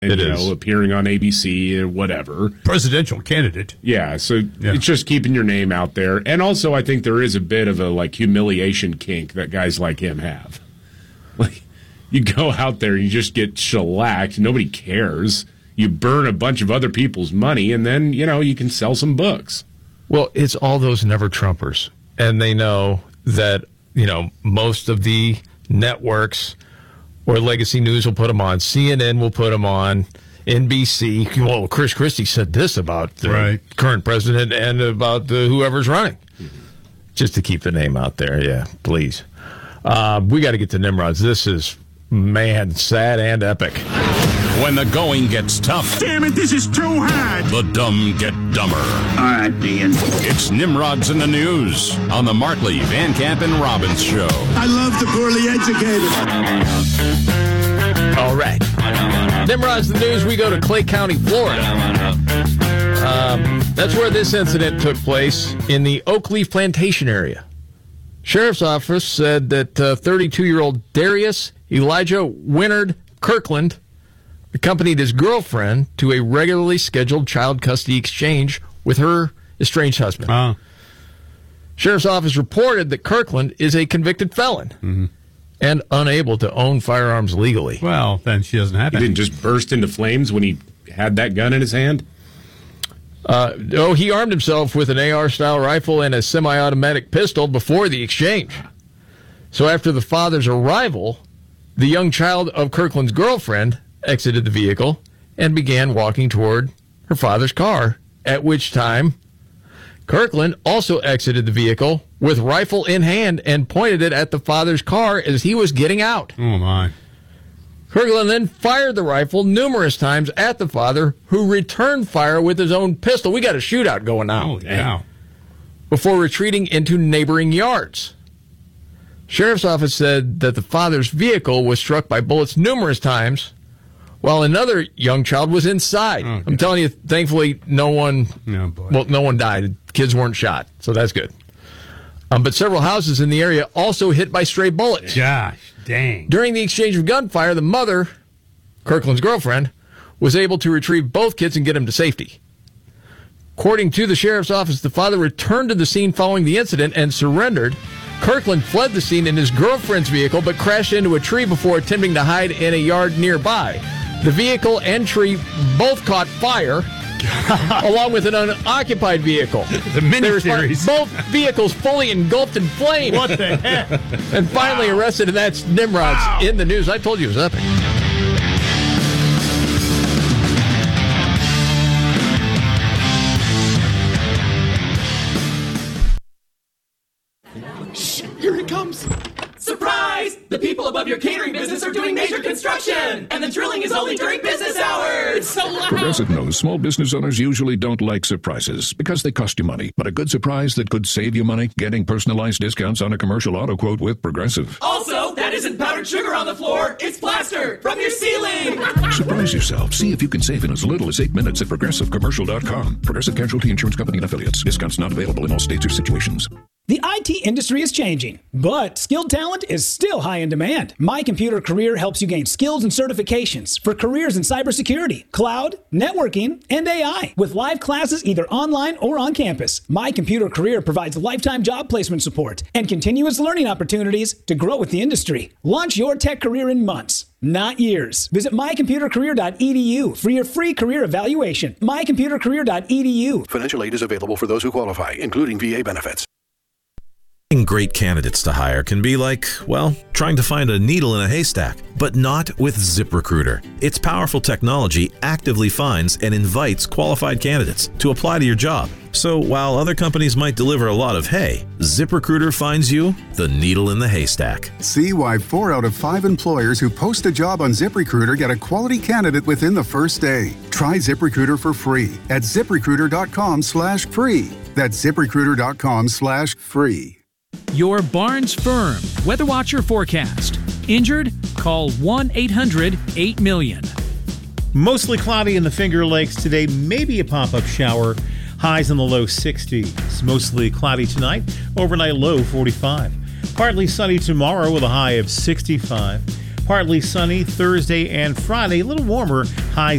and, appearing on ABC or whatever. Presidential candidate. Yeah, so it's just keeping your name out there. And also, I think there is a bit of a humiliation kink that guys like him have. Like, you go out there, you just get shellacked, nobody cares. You burn a bunch of other people's money, and then, you can sell some books. Well, it's all those never-Trumpers. And they know that, most of the networks or Legacy News will put them on. CNN will put them on. NBC. Well, Chris Christie said this about the current president and about whoever's running. Just to keep the name out there. Yeah, please. We got to get to Nimrods. This is, sad and epic. When the going gets tough. Damn it, this is too hard. The dumb get dumber. All right, Dean. It's Nimrods in the News on the Markley, Van Camp, and Robbins Show. I love the poorly educated. All right. Nimrods in the News, we go to Clay County, Florida. That's where this incident took place, in the Oak Leaf Plantation area. Sheriff's office said that 32-year-old Darius Elijah Winard Kirkland accompanied his girlfriend to a regularly scheduled child custody exchange with her estranged husband. Sheriff's office reported that Kirkland is a convicted felon and unable to own firearms legally. Well, then she doesn't have it. He didn't just burst into flames when he had that gun in his hand? He armed himself with an AR-style rifle and a semi-automatic pistol before the exchange. So after the father's arrival, the young child of Kirkland's girlfriend exited the vehicle and began walking toward her father's car, at which time Kirkland also exited the vehicle with rifle in hand and pointed it at the father's car as he was getting out. Oh, my. Kirkland then fired the rifle numerous times at the father, who returned fire with his own pistol. We got a shootout going on. Oh, yeah. Before retreating into neighboring yards. Sheriff's office said that the father's vehicle was struck by bullets numerous times, while another young child was inside. Okay. I'm telling you, thankfully, no one died. Kids weren't shot, so that's good. But several houses in the area also hit by stray bullets. Gosh, dang. During the exchange of gunfire, the mother, Kirkland's girlfriend, was able to retrieve both kids and get them to safety. According to the sheriff's office, the father returned to the scene following the incident and surrendered. Kirkland fled the scene in his girlfriend's vehicle, but crashed into a tree before attempting to hide in a yard nearby. The vehicle and tree both caught fire, along with an unoccupied vehicle. The miniseries. Both vehicles fully engulfed in flames. What the heck? And finally arrested, and that's Nimrod's in the News. I told you it was epic. Shh, here it comes. Surprise! The people above your catering business are doing major construction, and the drilling is only during business hours. It's so loud. Progressive knows small business owners usually don't like surprises because they cost you money. But a good surprise that could save you money, getting personalized discounts on a commercial auto quote with Progressive. Also, that isn't powdered sugar on the floor. It's plaster from your ceiling. Surprise yourself. See if you can save in as little as 8 minutes at ProgressiveCommercial.com. Progressive Casualty Insurance Company and Affiliates. Discounts not available in all states or situations. The IT industry is changing, but skilled talent is still high in demand. My Computer Career helps you gain skills and certifications for careers in cybersecurity, cloud, networking, and AI, with live classes either online or on campus. My Computer Career provides lifetime job placement support and continuous learning opportunities to grow with the industry. Launch your tech career in months, not years. Visit mycomputercareer.edu for your free career evaluation. mycomputercareer.edu. Financial aid is available for those who qualify, including VA benefits. Great candidates to hire can be like, well, trying to find a needle in a haystack, but not with ZipRecruiter. Its powerful technology actively finds and invites qualified candidates to apply to your job. So while other companies might deliver a lot of hay, ZipRecruiter finds you the needle in the haystack. See why 4 out of 5 employers who post a job on ZipRecruiter get a quality candidate within the first day. Try ZipRecruiter for free at ZipRecruiter.com/free. That's ZipRecruiter.com/free. Your Barnes Firm Weather Watcher forecast. Injured? Call 1-800-8-million. Mostly cloudy in the Finger Lakes today. Maybe a pop-up shower. Highs in the low 60s. Mostly cloudy tonight. Overnight low 45. Partly sunny tomorrow with a high of 65. Partly sunny Thursday and Friday, a little warmer, highs